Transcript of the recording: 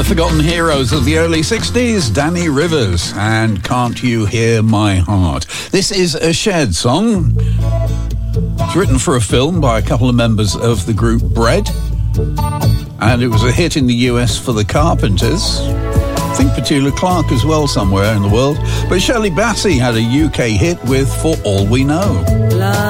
Forgotten heroes of the early 60s, Danny Rivers and Can't You Hear My Heart. This is a shared song. It's written for a film by a couple of members of the group Bread, and it was a hit in the US for the Carpenters. I think Petula Clark as well somewhere in the world. But Shirley Bassey had a UK hit with For All We Know.